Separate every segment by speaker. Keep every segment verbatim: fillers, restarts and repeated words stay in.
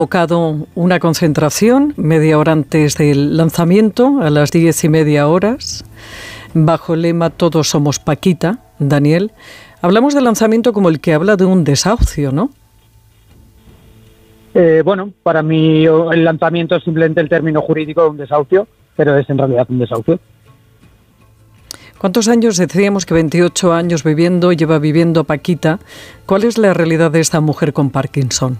Speaker 1: convocado una concentración media hora antes del lanzamiento, a las diez y media horas, bajo el lema Todos somos Paquita. Daniel, hablamos del lanzamiento como el que habla de un desahucio, ¿no?
Speaker 2: Eh, bueno, para mí el lanzamiento es simplemente el término jurídico de un desahucio, pero es en realidad un desahucio.
Speaker 1: ¿Cuántos años? Decíamos que veintiocho años viviendo, lleva viviendo Paquita. ¿Cuál es la realidad de esta mujer con Parkinson?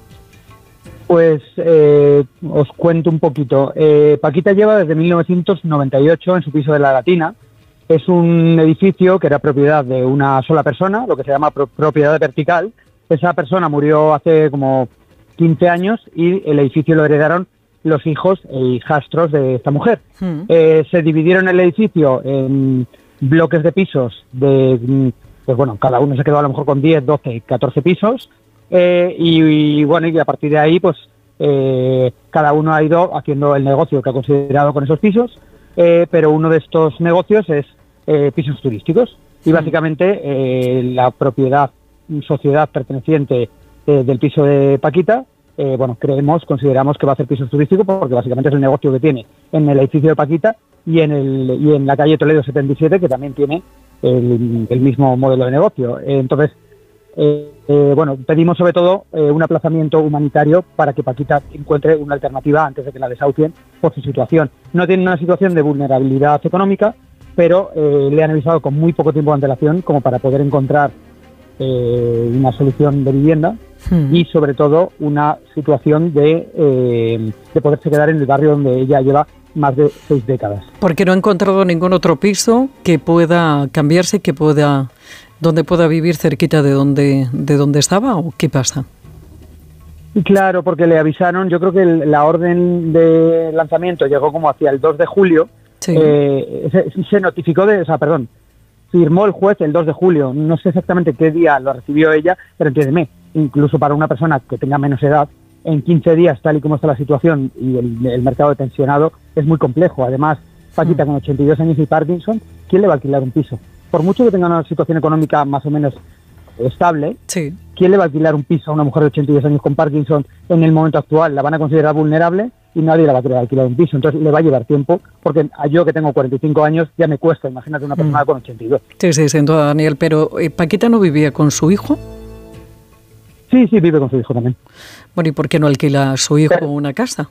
Speaker 2: Pues eh, os cuento un poquito. Eh, Paquita lleva desde mil novecientos noventa y ocho en su piso de La Latina. Es un edificio que era propiedad de una sola persona, lo que se llama pro- propiedad vertical. Esa persona murió hace como quince años y el edificio lo heredaron los hijos e hijastros de esta mujer. Mm. Eh, se dividieron el edificio en bloques de pisos de, pues bueno, cada uno se quedó a lo mejor con diez, doce, catorce pisos. Eh, y, y bueno, y a partir de ahí, pues eh, cada uno ha ido haciendo el negocio que ha considerado con esos pisos, eh, pero uno de estos negocios es eh, pisos turísticos. Y básicamente eh, la propiedad, sociedad perteneciente eh, del piso de Paquita, eh, bueno, creemos, consideramos que va a hacer pisos turísticos porque básicamente es el negocio que tiene en el edificio de Paquita y en, el, y en la calle Toledo setenta y siete, que también tiene el, el mismo modelo de negocio. Eh, entonces, Eh, eh, bueno, pedimos sobre todo eh, un aplazamiento humanitario para que Paquita encuentre una alternativa antes de que la desahucien por su situación. No tiene una situación de vulnerabilidad económica, pero eh, le han avisado con muy poco tiempo de antelación como para poder encontrar eh, una solución de vivienda hmm. y sobre todo una situación de, eh, de poderse quedar en el barrio donde ella lleva más de seis décadas.
Speaker 1: Porque no ha encontrado ningún otro piso que pueda cambiarse, que pueda... ¿Dónde pueda vivir cerquita de donde de donde estaba o qué pasa?
Speaker 2: Claro, porque le avisaron, yo creo que el, la orden de lanzamiento llegó como hacia el dos de julio, sí. eh, se, se notificó de, o sea, perdón, firmó el juez el dos de julio, no sé exactamente qué día lo recibió ella, pero entiéndeme, incluso para una persona que tenga menos edad, en quince días, tal y como está la situación y el, el mercado de tensionado, es muy complejo. Además, Paquita, mm. con ochenta y dos años y Parkinson, ¿quién le va a alquilar un piso? Por mucho que tenga una situación económica más o menos estable, sí. ¿quién le va a alquilar un piso a una mujer de ochenta y dos años con Parkinson en el momento actual? La van a considerar vulnerable y nadie la va a querer alquilar un piso. Entonces le va a llevar tiempo, porque a yo que tengo cuarenta y cinco años ya me cuesta, imagínate una persona mm. con ochenta y dos.
Speaker 1: Sí, sí, sin duda, Daniel. Pero eh, ¿Paquita no vivía con su hijo?
Speaker 2: Sí, sí, vive con su hijo también.
Speaker 1: Bueno, ¿y por qué no alquila a su hijo pero, una casa?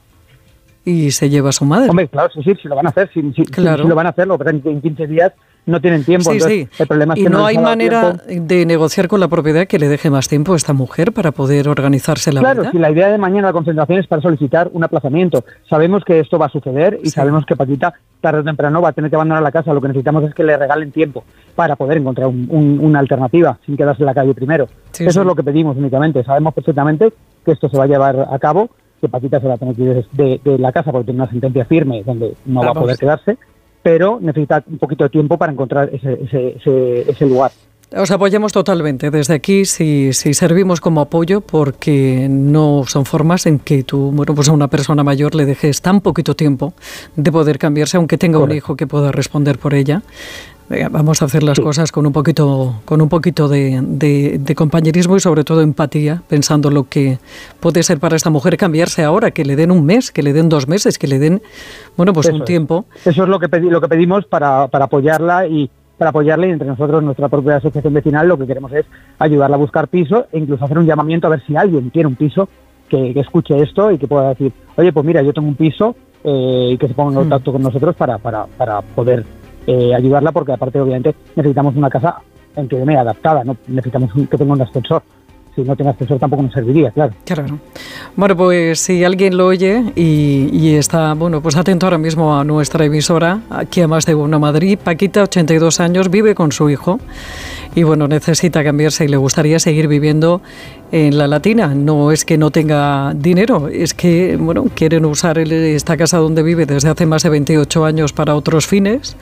Speaker 1: Y se lleva a su madre.
Speaker 2: Hombre, claro, sí, sí, si lo van a hacer, si, si, claro. si, si lo van a hacer, lo que en quince días no tienen tiempo.
Speaker 1: Sí,
Speaker 2: entonces,
Speaker 1: sí.
Speaker 2: El problema es
Speaker 1: y
Speaker 2: que
Speaker 1: no,
Speaker 2: no
Speaker 1: hay manera
Speaker 2: tiempo.
Speaker 1: de negociar con la propiedad que le deje más tiempo a esta mujer para poder organizarse la
Speaker 2: claro,
Speaker 1: vida.
Speaker 2: Claro, si la idea de mañana la concentración es para solicitar un aplazamiento. Sabemos que esto va a suceder y sí. sabemos que Paquita tarde o temprano va a tener que abandonar la casa. Lo que necesitamos es que le regalen tiempo para poder encontrar un, un, una alternativa sin quedarse en la calle primero. Sí, Eso sí. es lo que pedimos únicamente. Sabemos perfectamente que esto se va a llevar a cabo, que Paquita se va a tener que ir de, de la casa porque tiene una sentencia firme donde no Vamos. va a poder quedarse, pero necesita un poquito de tiempo para encontrar ese, ese, ese, ese lugar.
Speaker 1: Os apoyamos totalmente desde aquí, si, si servimos como apoyo, porque no son formas en que tú, bueno, pues a una persona mayor le dejes tan poquito tiempo de poder cambiarse, aunque tenga Correcto. un hijo que pueda responder por ella. Vamos a hacer las sí. cosas con un poquito con un poquito de, de, de compañerismo y sobre todo empatía, pensando lo que puede ser para esta mujer cambiarse ahora, que le den un mes, que le den dos meses, que le den, bueno, pues Eso un es. tiempo.
Speaker 2: Eso es lo que pedi- lo que pedimos para, para apoyarla y para apoyarla y entre nosotros, nuestra propia asociación vecinal, lo que queremos es ayudarla a buscar piso e incluso hacer un llamamiento a ver si alguien tiene un piso que, que escuche esto y que pueda decir, oye, pues mira, yo tengo un piso eh, y que se ponga en contacto mm. con nosotros para, para, para poder Eh, ayudarla, porque aparte obviamente necesitamos una casa en que me adaptada, no necesitamos un, que tenga un ascensor. Si no tiene ascensor tampoco nos serviría, claro.
Speaker 1: Claro. Bueno, pues si alguien lo oye y, y está, bueno, pues atento ahora mismo a nuestra emisora, aquí a Más de Uno Madrid, Paquita, ochenta y dos años, vive con su hijo y bueno, necesita cambiarse y le gustaría seguir viviendo en La Latina. No es que no tenga dinero, es que, bueno, quieren usar el, esta casa donde vive desde hace más de veintiocho años para otros fines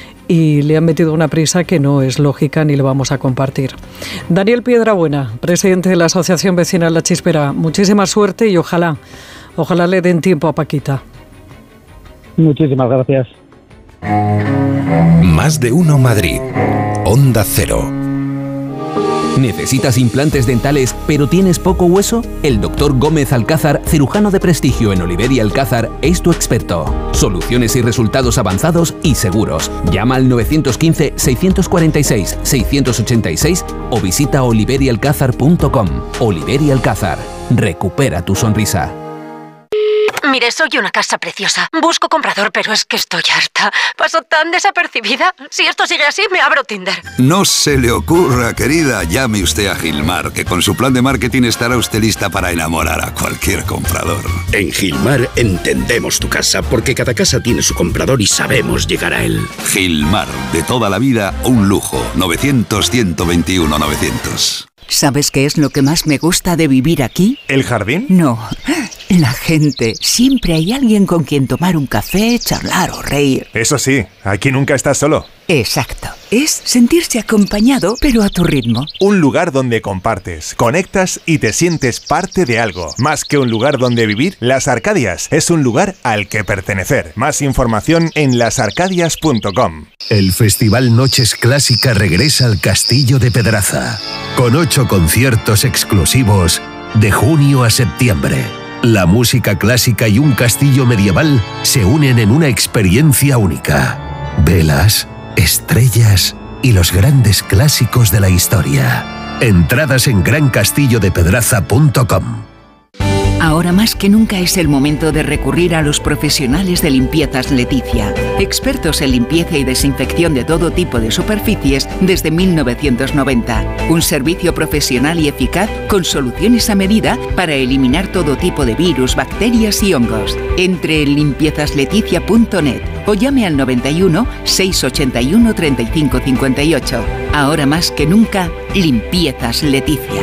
Speaker 1: y le han metido una prisa que no es lógica ni le vamos a compartir. Daniel Piedrabuena, presidente de la Asociación Vecinal La Chispera, muchísima suerte y ojalá, ojalá le den tiempo a Paquita.
Speaker 2: Muchísimas gracias.
Speaker 3: Más de Uno Madrid, Onda Cero. ¿Necesitas implantes dentales pero tienes poco hueso? El doctor Gómez Alcázar, cirujano de prestigio en Oliver y Alcázar, es tu experto. Soluciones y resultados avanzados y seguros. Llama al nueve uno cinco, seis cuatro seis, seis ocho seis o visita oliver y alcázar punto com. Oliver y Alcázar. Recupera tu sonrisa.
Speaker 4: Mire, soy una casa preciosa. Busco comprador, pero es que estoy harta. Paso tan desapercibida. Si esto sigue así, me abro Tinder.
Speaker 5: No se le ocurra, querida. Llame usted a Gilmar, que con su plan de marketing estará usted lista para enamorar a cualquier comprador.
Speaker 6: En Gilmar entendemos tu casa, porque cada casa tiene su comprador y sabemos llegar a él.
Speaker 5: Gilmar, de toda la vida, un lujo. novecientos, ciento veintiuno, novecientos.
Speaker 7: ¿Sabes qué es lo que más me gusta de vivir aquí?
Speaker 8: ¿El jardín?
Speaker 7: No, la gente. Siempre hay alguien con quien tomar un café, charlar o reír.
Speaker 8: Eso sí, aquí nunca estás solo.
Speaker 7: Exacto. Es sentirse acompañado, pero a tu ritmo.
Speaker 8: Un lugar donde compartes, conectas y te sientes parte de algo. Más que un lugar donde vivir, Las Arcadias es un lugar al que pertenecer. Más información en las arcadias punto com.
Speaker 9: El Festival Noches Clásica regresa al Castillo de Pedraza, con ocho conciertos exclusivos de junio a septiembre. La música clásica y un castillo medieval se unen en una experiencia única. Velas, estrellas y los grandes clásicos de la historia. Entradas en gran castillo de pedraza punto com.
Speaker 7: Ahora más que nunca es el momento de recurrir a los profesionales de Limpiezas Leticia. Expertos en limpieza y desinfección de todo tipo de superficies desde mil novecientos noventa. Un servicio profesional y eficaz con soluciones a medida para eliminar todo tipo de virus, bacterias y hongos. Entre en limpiezas leticia punto net o llame al noventa y uno, seiscientos ochenta y uno, treinta y cinco cincuenta y ocho. Ahora más que nunca, Limpiezas Leticia.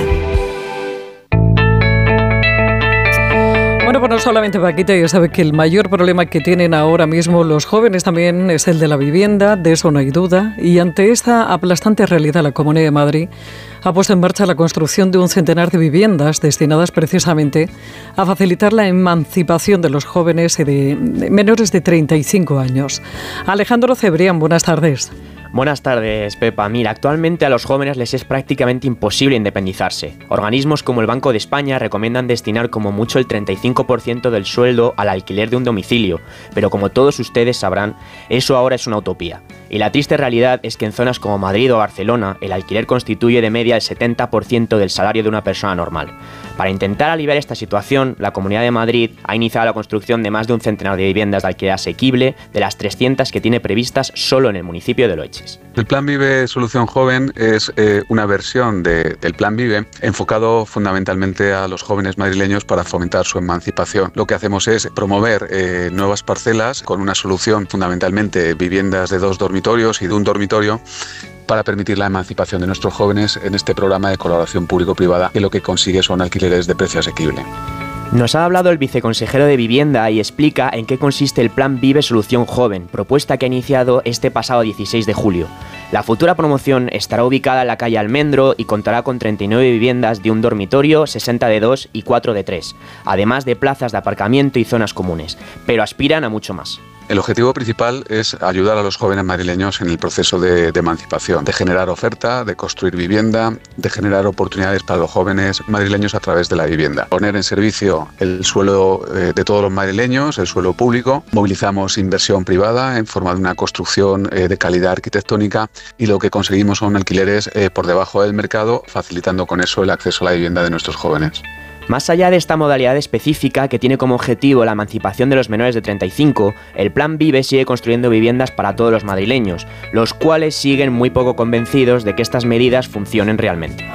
Speaker 1: Bueno, pues no solamente Paquita, ya sabe que el mayor problema que tienen ahora mismo los jóvenes también es el de la vivienda, de eso no hay duda, y ante esta aplastante realidad la Comunidad de Madrid ha puesto en marcha la construcción de un centenar de viviendas destinadas precisamente a facilitar la emancipación de los jóvenes y de menores de treinta y cinco años. Alejandro Cebrián, buenas tardes.
Speaker 10: Buenas tardes, Pepa. Mira, actualmente a los jóvenes les es prácticamente imposible independizarse. Organismos como el Banco de España recomiendan destinar como mucho el treinta y cinco por ciento del sueldo al alquiler de un domicilio, pero como todos ustedes sabrán, eso ahora es una utopía. Y la triste realidad es que en zonas como Madrid o Barcelona, el alquiler constituye de media el setenta por ciento del salario de una persona normal. Para intentar aliviar esta situación, la Comunidad de Madrid ha iniciado la construcción de más de un centenar de viviendas de alquiler asequible, de las trescientas que tiene previstas solo en el municipio de Loeches.
Speaker 11: El Plan Vive Solución Joven es eh, una versión de, del Plan Vive enfocado fundamentalmente a los jóvenes madrileños para fomentar su emancipación. Lo que hacemos es promover eh, nuevas parcelas con una solución fundamentalmente viviendas de dos dormitorios y de un dormitorio para permitir la emancipación de nuestros jóvenes en este programa de colaboración público-privada, que lo que consigue son alquileres de precio asequible.
Speaker 10: Nos ha hablado el viceconsejero de Vivienda y explica en qué consiste el Plan Vive Solución Joven, propuesta que ha iniciado este pasado dieciséis de julio. La futura promoción estará ubicada en la calle Almendro y contará con treinta y nueve viviendas de un dormitorio, sesenta de dos y cuatro de tres, además de plazas de aparcamiento y zonas comunes, pero aspiran a mucho más.
Speaker 11: El objetivo principal es ayudar a los jóvenes madrileños en el proceso de, de emancipación, de generar oferta, de construir vivienda, de generar oportunidades para los jóvenes madrileños a través de la vivienda. Poner en servicio el suelo eh, de todos los madrileños, el suelo público. Movilizamos inversión privada en forma de una construcción eh, de calidad arquitectónica y lo que conseguimos son alquileres eh, por debajo del mercado, facilitando con eso el acceso a la vivienda de nuestros jóvenes.
Speaker 10: Más allá de esta modalidad específica que tiene como objetivo la emancipación de los menores de treinta y cinco, el Plan Vive sigue construyendo viviendas para todos los madrileños, los cuales siguen muy poco convencidos de que estas medidas funcionen realmente.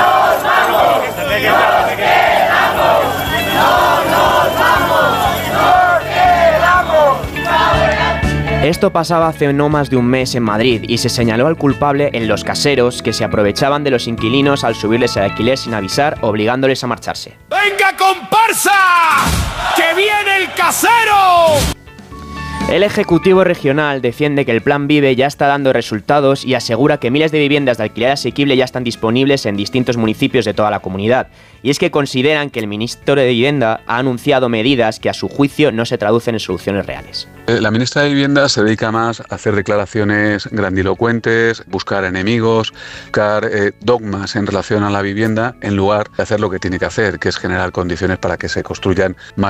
Speaker 10: Esto pasaba hace no más de un mes en Madrid y se señaló al culpable en los caseros que se aprovechaban de los inquilinos al subirles el alquiler sin avisar, obligándoles a marcharse.
Speaker 12: ¡Venga, comparsa! ¡Que viene el casero!
Speaker 10: El Ejecutivo Regional defiende que el Plan Vive ya está dando resultados y asegura que miles de viviendas de alquiler asequible ya están disponibles en distintos municipios de toda la comunidad. Y es que consideran que el ministro de Vivienda ha anunciado medidas que a su juicio no se traducen en soluciones reales.
Speaker 11: La ministra de Vivienda se dedica más a hacer declaraciones grandilocuentes, buscar enemigos, buscar eh, dogmas en relación a la vivienda, en lugar de hacer lo que tiene que hacer, que es generar condiciones para que se construyan más